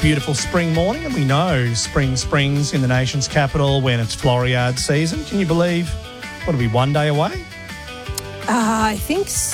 beautiful spring morning, and we know spring springs in the nation's capital when it's Floriade season. Can you believe, what are we, one day away? I think